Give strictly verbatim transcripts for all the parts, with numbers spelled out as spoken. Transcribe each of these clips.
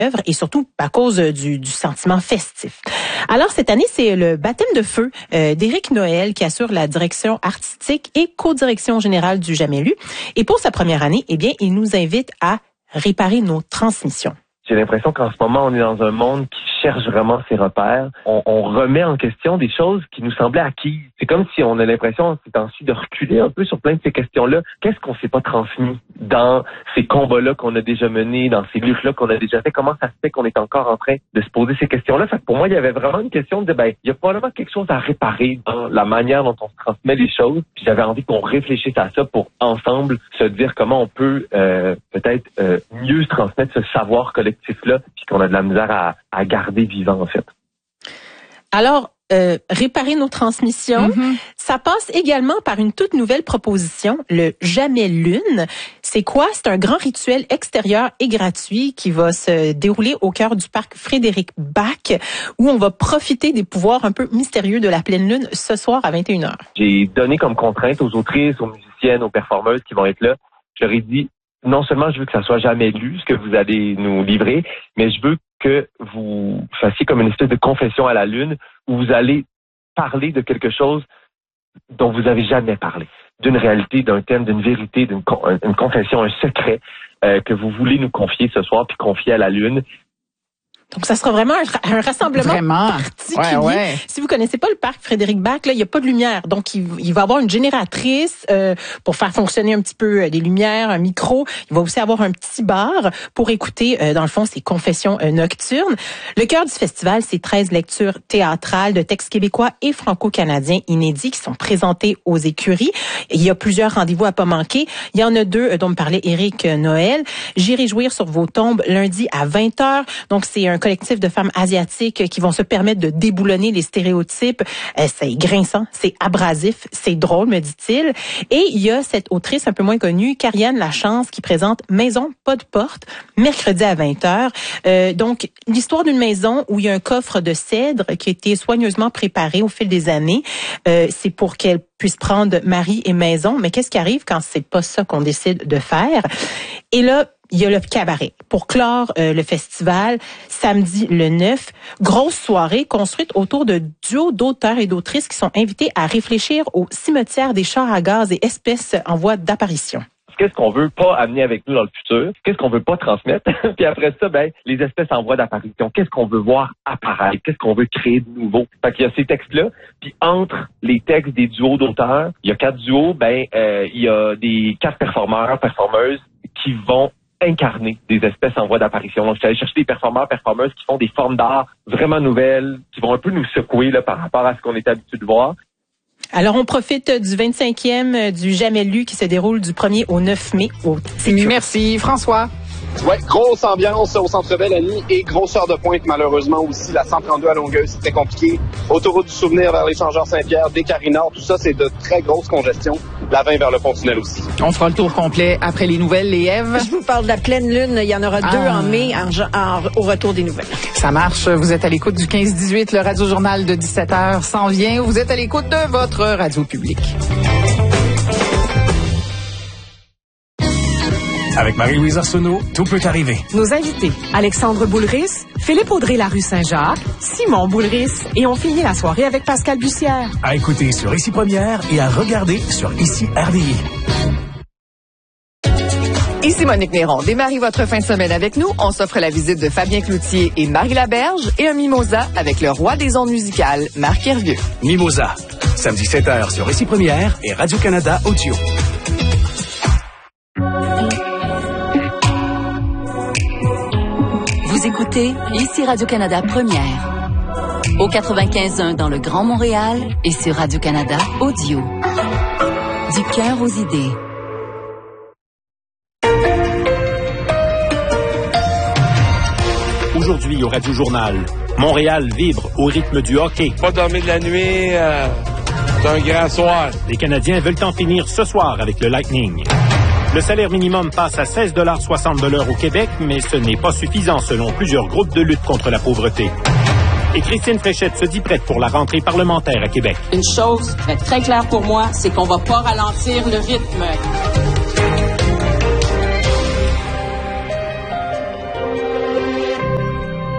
œuvre et surtout à cause du, du sentiment festif. Alors cette année, c'est le baptême de feu euh, d'Éric Noël qui assure la direction artistique et co-direction générale du Jamais Lu. Et pour sa première année, eh bien, il nous invite à réparer nos transmissions. J'ai l'impression qu'en ce moment, on est dans un monde qui cherche vraiment ses repères. On, on remet en question des choses qui nous semblaient acquises. C'est comme si on a l'impression, ces temps-ci, de reculer un peu sur plein de ces questions-là. Qu'est-ce qu'on s'est pas transmis dans ces combats-là qu'on a déjà menés, dans ces luttes-là qu'on a déjà fait? Comment ça se fait qu'on est encore en train de se poser ces questions-là? Fait que pour moi, il y avait vraiment une question de dire, ben, il y a probablement quelque chose à réparer dans la manière dont on se transmet les choses. Puis j'avais envie qu'on réfléchisse à ça pour ensemble se dire comment on peut euh, peut-être euh, mieux se transmettre ce savoir collectif-là, puis qu'on a de la misère à, à garder vivant, en fait. Alors, euh, réparer nos transmissions, mm-hmm. ça passe également par une toute nouvelle proposition, le Jamais Lune. C'est quoi? C'est un grand rituel extérieur et gratuit qui va se dérouler au cœur du parc Frédéric Bach, où on va profiter des pouvoirs un peu mystérieux de la pleine lune ce soir à vingt et une heures. J'ai donné comme contrainte aux autrices, aux musiciennes, aux performeuses qui vont être là, je leur ai dit, non seulement je veux que ça soit jamais lu, ce que vous allez nous livrer, mais je veux que vous fassiez comme une espèce de confession à la lune où vous allez parler de quelque chose dont vous avez jamais parlé, d'une réalité, d'un thème, d'une vérité, d'une con- une confession, un secret euh, que vous voulez nous confier ce soir puis confier à la lune. Donc, ça sera vraiment un, un rassemblement vraiment particulier. Ouais, ouais. Si vous connaissez pas le parc Frédéric Bach, là, il y a pas de lumière. Donc, il, il va avoir une génératrice euh, pour faire fonctionner un petit peu les lumières, un micro. Il va aussi avoir un petit bar pour écouter, euh, dans le fond, ses confessions euh, nocturnes. Le cœur du festival, c'est treize lectures théâtrales de textes québécois et franco-canadiens inédits qui sont présentés aux écuries. Il y a plusieurs rendez-vous à pas manquer. Il y en a deux euh, dont me parlait Éric Noël. J'irai jouir sur vos tombes lundi à vingt heures. Donc, c'est un collectif de femmes asiatiques qui vont se permettre de déboulonner les stéréotypes. Euh, c'est grinçant, c'est abrasif, c'est drôle, me dit-il. Et il y a cette autrice un peu moins connue, Karianne Lachance, qui présente Maison, pas de porte, mercredi à vingt heures. Euh, donc, l'histoire d'une maison où il y a un coffre de cèdre qui a été soigneusement préparé au fil des années. Euh, c'est pour qu'elle puisse prendre mari et maison. Mais qu'est-ce qui arrive quand c'est pas ça qu'on décide de faire? Et là, il y a le cabaret. Pour clore euh, le festival, samedi le neuf, grosse soirée construite autour de duos d'auteurs et d'autrices qui sont invités à réfléchir au cimetière des chars à gaz et espèces en voie d'apparition. Qu'est-ce qu'on veut pas amener avec nous dans le futur? Qu'est-ce qu'on veut pas transmettre? Puis après ça, ben, les espèces en voie d'apparition. Qu'est-ce qu'on veut voir apparaître? Qu'est-ce qu'on veut créer de nouveau? Fait qu'il y a ces textes-là. Puis entre les textes des duos d'auteurs, il y a quatre duos, ben, euh, il y a des quatre performeurs, performeuses qui vont incarner des espèces en voie d'apparition. Donc, je suis allé chercher des performeurs, performeuses qui font des formes d'art vraiment nouvelles, qui vont un peu nous secouer là, par rapport à ce qu'on est habitué de voir. Alors, on profite du vingt-cinquième du Jamais Lu qui se déroule du premier au neuf mai au T Q. Merci, François. Ouais, grosse ambiance au Centre Bell, Annie, et grosse heure de pointe, malheureusement, aussi. La cent trente-deux à Longueuil, c'est très compliqué. Autoroute du Souvenir vers l'échangeur Saint-Pierre, Descaries-Nord, tout ça, c'est de très grosses congestions. La vingt vers le Pont-Tunnel aussi. On fera le tour complet après les nouvelles, les Ève. Je vous parle de la pleine lune. Il y en aura ah. deux en mai, en, en, au retour des nouvelles. Ça marche. Vous êtes à l'écoute du quinze dix-huit. Le Radio-Journal de dix-sept heures s'en vient. Vous êtes à l'écoute de votre radio publique. Avec Marie-Louise Arsenault, tout peut arriver. Nos invités, Alexandre Boulris, Philippe Audrey la rue Saint-Jacques, Simon Boulris, et on finit la soirée avec Pascal Bussière. À écouter sur Ici Première et à regarder sur Ici R D I. Ici Monique Néron. Démarrez votre fin de semaine avec nous. On s'offre la visite de Fabien Cloutier et Marie Laberge et un mimosa avec le roi des ondes musicales, Marc Hervieux. Mimosa, samedi sept heures sur Ici Première et Radio-Canada Audio. Vous écoutez Ici Radio-Canada Première. Au quatre-vingt-quinze point un dans le Grand Montréal et sur Radio-Canada Audio. Du cœur aux idées. Aujourd'hui au Radio-Journal, Montréal vibre au rythme du hockey. Pas dormir de la nuit, euh, c'est un grand soir. Les Canadiens veulent en finir ce soir avec le Lightning. Le salaire minimum passe à seize dollars soixante de l'heure au Québec, mais ce n'est pas suffisant selon plusieurs groupes de lutte contre la pauvreté. Et Christine Fréchette se dit prête pour la rentrée parlementaire à Québec. Une chose va être très claire pour moi, c'est qu'on va pas ralentir le rythme.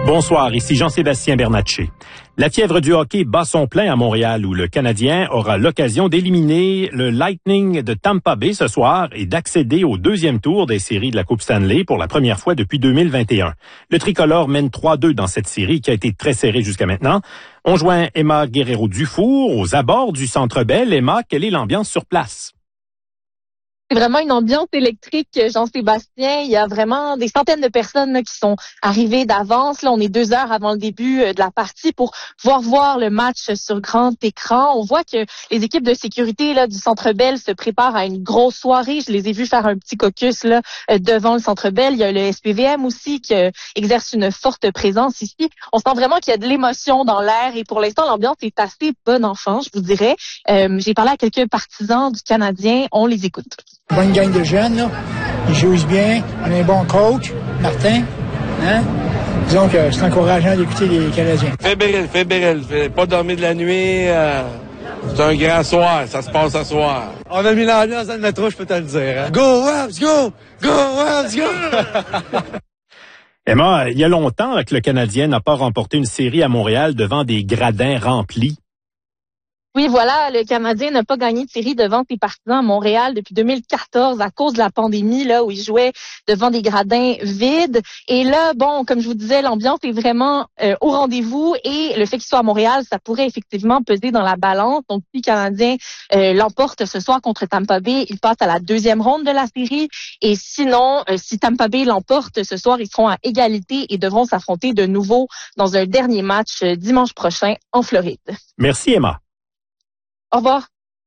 Bonsoir, ici Jean-Sébastien Bernatchez. La fièvre du hockey bat son plein à Montréal où le Canadien aura l'occasion d'éliminer le Lightning de Tampa Bay ce soir et d'accéder au deuxième tour des séries de la Coupe Stanley pour la première fois depuis deux mille vingt et un. Le tricolore mène trois deux dans cette série qui a été très serrée jusqu'à maintenant. On joint Emma Guerrero-Dufour aux abords du Centre Bell. Emma, quelle est l'ambiance sur place? C'est vraiment une ambiance électrique, Jean-Sébastien. Il y a vraiment des centaines de personnes là, qui sont arrivées d'avance. Là, on est deux heures avant le début de la partie pour pouvoir voir le match sur grand écran. On voit que les équipes de sécurité là, du Centre Bell se préparent à une grosse soirée. Je les ai vus faire un petit caucus là, devant le Centre Bell. Il y a le S P V M aussi qui euh, exerce une forte présence ici. On sent vraiment qu'il y a de l'émotion dans l'air et pour l'instant, l'ambiance est assez bonne enfant, je vous dirais. Euh, j'ai parlé à quelques partisans du Canadien. On les écoute. Bonne gang de jeunes, là. Ils jouent bien. On a un bon coach, Martin. Hein? Disons que c'est encourageant d'écouter les Canadiens. Fébrile, fébrile. Fais pas dormir de la nuit. Euh, c'est un grand soir. Ça se passe à soir. On a mis l'ambiance dans le métro, je peux te le dire. Hein? Go, Wabs, go! Go, Wabs, go! Emma, il y a longtemps que le Canadien n'a pas remporté une série à Montréal devant des gradins remplis. Oui, voilà, le Canadien n'a pas gagné de série devant ses partisans à Montréal depuis deux mille quatorze à cause de la pandémie, là, où ils jouaient devant des gradins vides. Et là, bon, comme je vous disais, l'ambiance est vraiment euh, au rendez-vous et le fait qu'il soit à Montréal, ça pourrait effectivement peser dans la balance. Donc, si le Canadien euh, l'emporte ce soir contre Tampa Bay, il passe à la deuxième ronde de la série. Et sinon, euh, si Tampa Bay l'emporte ce soir, ils seront à égalité et devront s'affronter de nouveau dans un dernier match euh, dimanche prochain en Floride. Merci, Emma. Au revoir.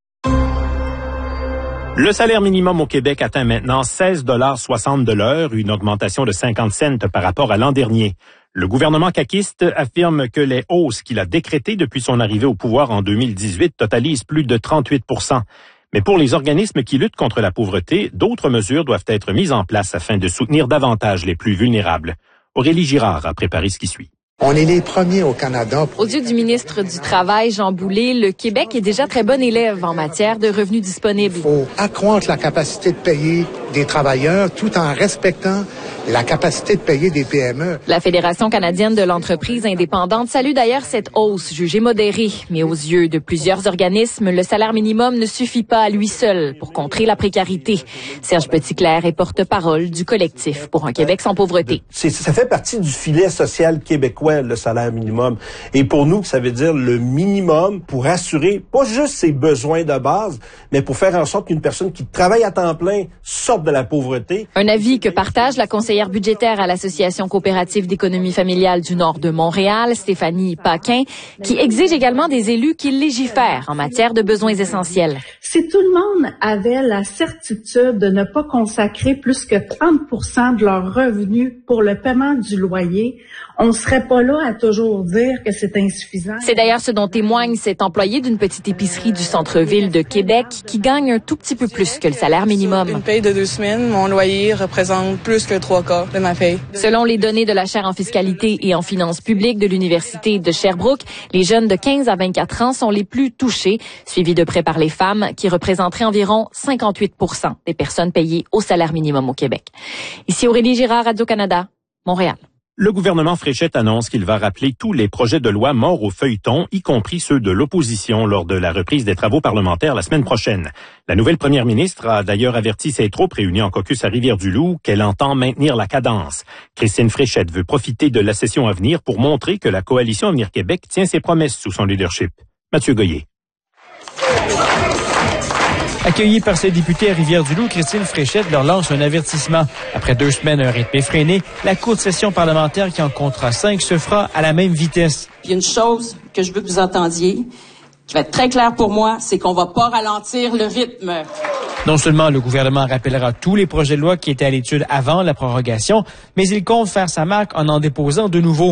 Le salaire minimum au Québec atteint maintenant seize dollars soixante de l'heure, une augmentation de cinquante cents par rapport à l'an dernier. Le gouvernement caquiste affirme que les hausses qu'il a décrétées depuis son arrivée au pouvoir en deux mille dix-huit totalisent plus de trente-huit pour cent. Mais pour les organismes qui luttent contre la pauvreté, d'autres mesures doivent être mises en place afin de soutenir davantage les plus vulnérables. Aurélie Girard a préparé ce qui suit. On est les premiers au Canada. Aux yeux du ministre du Travail, Jean Boulet, le Québec est déjà très bon élève en matière de revenus disponibles. Il faut accroître la capacité de payer des travailleurs tout en respectant la capacité de payer des P M E. La Fédération canadienne de l'entreprise indépendante salue d'ailleurs cette hausse jugée modérée. Mais aux yeux de plusieurs organismes, le salaire minimum ne suffit pas à lui seul pour contrer la précarité. Serge Petitclerc est porte-parole du collectif pour un Québec sans pauvreté. C'est, ça fait partie du filet social québécois, le salaire minimum. Et pour nous, ça veut dire le minimum pour assurer pas juste ses besoins de base, mais pour faire en sorte qu'une personne qui travaille à temps plein sorte de la pauvreté. Un avis que partage la conseillère budgétaire à l'Association coopérative d'économie familiale du Nord de Montréal, Stéphanie Paquin, qui exige également des élus qui légifèrent en matière de besoins essentiels. Si tout le monde avait la certitude de ne pas consacrer plus que trente pour cent de leurs revenus pour le paiement du loyer, on ne serait pas là à toujours dire que c'est insuffisant. C'est d'ailleurs ce dont témoigne cet employé d'une petite épicerie du centre-ville de Québec qui gagne un tout petit peu plus que le salaire minimum. Une paye de deux semaines, mon loyer représente plus que trois quarts de ma paye. Selon les données de la chaire en fiscalité et en finances publiques de l'Université de Sherbrooke, les jeunes de quinze à vingt-quatre ans sont les plus touchés, suivis de près par les femmes qui représenteraient environ cinquante-huit pour cent des personnes payées au salaire minimum au Québec. Ici Aurélie Girard, Radio-Canada, Montréal. Le gouvernement Fréchette annonce qu'il va rappeler tous les projets de loi morts au feuilleton, y compris ceux de l'opposition, lors de la reprise des travaux parlementaires la semaine prochaine. La nouvelle première ministre a d'ailleurs averti ses troupes réunies en caucus à Rivière-du-Loup qu'elle entend maintenir la cadence. Christine Fréchette veut profiter de la session à venir pour montrer que la coalition Avenir Québec tient ses promesses sous son leadership. Mathieu Goyer. Accueillie par ses députés à Rivière-du-Loup, Christine Fréchette leur lance un avertissement. Après deux semaines à un rythme effréné, la courte session parlementaire qui en comptera cinq se fera à la même vitesse. Il y a une chose que je veux que vous entendiez, qui va être très claire pour moi, c'est qu'on va pas ralentir le rythme. Non seulement le gouvernement rappellera tous les projets de loi qui étaient à l'étude avant la prorogation, mais il compte faire sa marque en en déposant de nouveaux.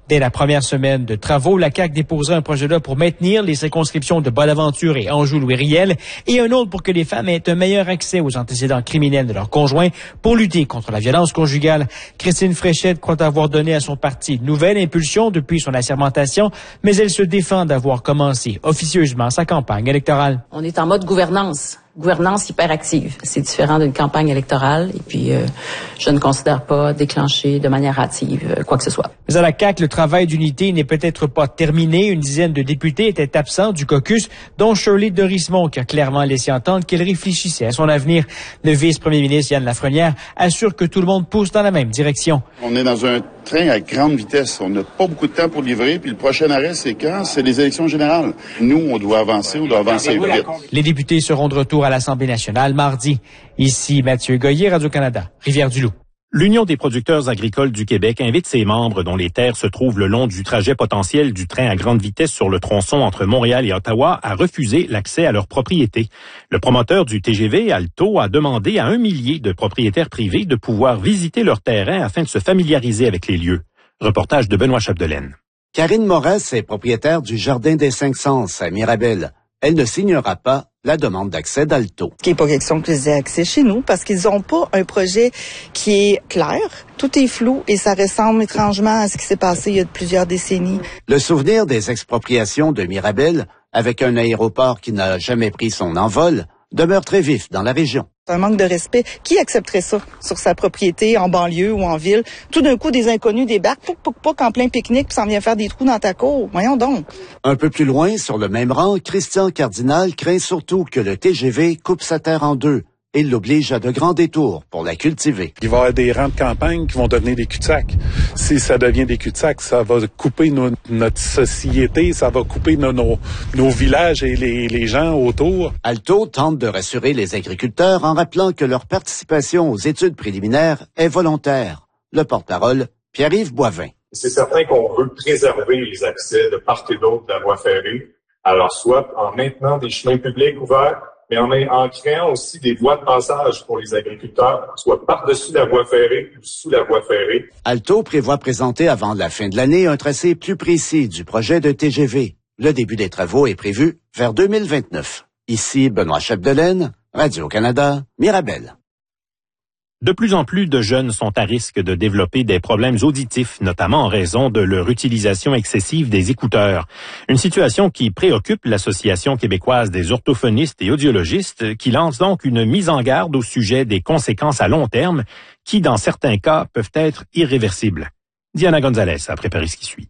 Dès la première semaine de travaux, la C A Q déposera un projet de loi pour maintenir les circonscriptions de Bonaventure et Anjou-Louis-Riel et un autre pour que les femmes aient un meilleur accès aux antécédents criminels de leurs conjoints pour lutter contre la violence conjugale. Christine Fréchette croit avoir donné à son parti une nouvelle impulsion depuis son assermentation, mais elle se défend d'avoir commencé officieusement sa campagne électorale. On est en mode gouvernance. Gouvernance hyper active. C'est différent d'une campagne électorale et puis euh, je ne considère pas déclencher de manière hâtive euh, quoi que ce soit. Mais à la C A Q, le travail d'unité n'est peut-être pas terminé. Une dizaine de députés étaient absents du caucus, dont Shirley Dorismont, qui a clairement laissé entendre qu'elle réfléchissait à son avenir. Le vice-premier ministre Yann Lafrenière assure que tout le monde pousse dans la même direction. On est dans un train à grande vitesse. On n'a pas beaucoup de temps pour livrer, puis le prochain arrêt, c'est quand? C'est les élections générales. Nous, on doit avancer, on doit avancer vite. Les députés seront de retour à l'Assemblée nationale mardi. Ici Mathieu Goyer, Radio-Canada, Rivière-du-Loup. L'Union des producteurs agricoles du Québec invite ses membres dont les terres se trouvent le long du trajet potentiel du train à grande vitesse sur le tronçon entre Montréal et Ottawa à refuser l'accès à leur propriété. Le promoteur du T G V, Alto, a demandé à un millier de propriétaires privés de pouvoir visiter leur terrain afin de se familiariser avec les lieux. Reportage de Benoît Chapdelaine. Karine Morès est propriétaire du Jardin des Cinq Sens à Mirabel. Elle ne signera pas la demande d'accès d'Alto. Il n'est pas question qu'ils aient accès chez nous parce qu'ils n'ont pas un projet qui est clair. Tout est flou et ça ressemble étrangement à ce qui s'est passé il y a plusieurs décennies. Le souvenir des expropriations de Mirabel, avec un aéroport qui n'a jamais pris son envol, demeure très vif dans la région. C'est un manque de respect. Qui accepterait ça sur sa propriété, en banlieue ou en ville? Tout d'un coup, des inconnus débarquent, pouc, pouc, pouc, en plein pique-nique, puis s'en vient faire des trous dans ta cour. Voyons donc. Un peu plus loin, sur le même rang, Christian Cardinal craint surtout que le T G V coupe sa terre en deux et l'oblige à de grands détours pour la cultiver. Il va y avoir des rangs de campagne qui vont devenir des cul-de-sac. Si ça devient des cul-de-sac, ça va couper nos, notre société, ça va couper nos, nos, nos villages et les, les gens autour. Alto tente de rassurer les agriculteurs en rappelant que leur participation aux études préliminaires est volontaire. Le porte-parole, Pierre-Yves Boivin. C'est certain qu'on veut préserver les accès de part et d'autre de la voie ferrée. Alors, soit en maintenant des chemins publics ouverts, mais en, en créant aussi des voies de passage pour les agriculteurs, soit par-dessus la voie ferrée ou sous la voie ferrée. Alto prévoit présenter avant la fin de l'année un tracé plus précis du projet de T G V. Le début des travaux est prévu vers deux mille vingt-neuf. Ici Benoît Chapdelaine, Radio-Canada, Mirabel. De plus en plus de jeunes sont à risque de développer des problèmes auditifs, notamment en raison de leur utilisation excessive des écouteurs. Une situation qui préoccupe l'Association québécoise des orthophonistes et audiologistes, qui lance donc une mise en garde au sujet des conséquences à long terme, qui, dans certains cas, peuvent être irréversibles. Diana Gonzalez a préparé ce qui suit.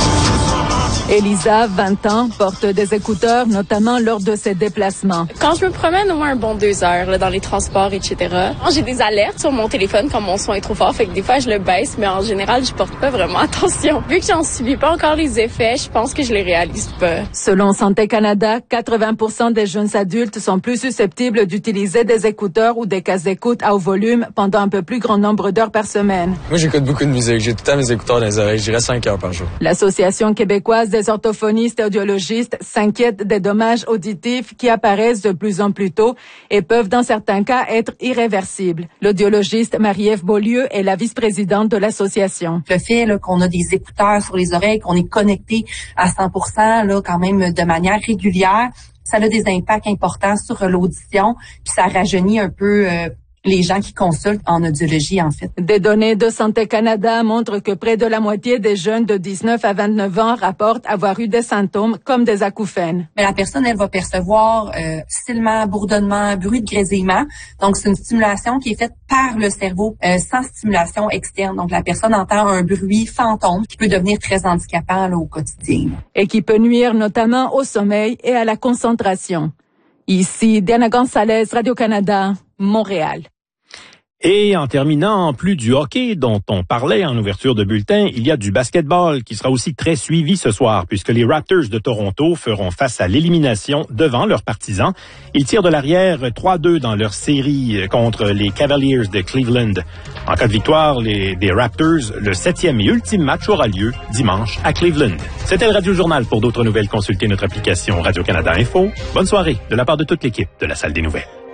Elisa, vingt ans, porte des écouteurs, notamment lors de ses déplacements. Quand je me promène au moins un bon deux heures là, dans les transports, et cetera, j'ai des alertes sur mon téléphone quand mon son est trop fort, fait que des fois je le baisse, mais en général je porte pas vraiment attention. Vu que j'en subis pas encore les effets, je pense que je les réalise pas. Selon Santé Canada, quatre-vingts pour cent des jeunes adultes sont plus susceptibles d'utiliser des écouteurs ou des casques d'écoute à haut volume pendant un peu plus grand nombre d'heures par semaine. Moi j'écoute beaucoup de musique, j'ai tout le temps mes écouteurs dans les oreilles, je dirais cinq heures par jour. L'Association québécoise des orthophonistes et audiologistes s'inquiètent des dommages auditifs qui apparaissent de plus en plus tôt et peuvent dans certains cas être irréversibles. L'audiologiste Marie-Ève Beaulieu est la vice-présidente de l'association. Le fait là, qu'on a des écouteurs sur les oreilles, qu'on est connecté à cent pour cent là, quand même de manière régulière, ça a des impacts importants sur l'audition, puis ça rajeunit un peu euh, les gens qui consultent en audiologie, en fait. Des données de Santé Canada montrent que près de la moitié des jeunes de dix-neuf à vingt-neuf ans rapportent avoir eu des symptômes comme des acouphènes. Mais la personne, elle va percevoir euh, sifflement, bourdonnement, bruit de grésillement. Donc, c'est une stimulation qui est faite par le cerveau euh, sans stimulation externe. Donc, la personne entend un bruit fantôme qui peut devenir très handicapant là, au quotidien. Et qui peut nuire notamment au sommeil et à la concentration. Ici, Diana Gonzalez, Radio-Canada, Montréal. Et en terminant, en plus du hockey dont on parlait en ouverture de bulletin, il y a du basketball qui sera aussi très suivi ce soir puisque les Raptors de Toronto feront face à l'élimination devant leurs partisans. Ils tirent de l'arrière trois deux dans leur série contre les Cavaliers de Cleveland. En cas de victoire les, des Raptors, le septième et ultime match aura lieu dimanche à Cleveland. C'était le Radio Journal. Pour d'autres nouvelles, consultez notre application Radio-Canada Info. Bonne soirée de la part de toute l'équipe de la Salle des Nouvelles.